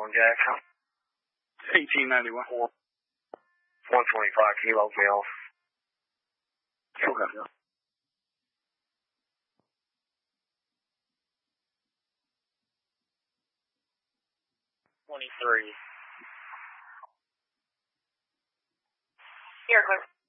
Jack. 1891. 125 Kilo Bill. Okay. 23. Here, quick.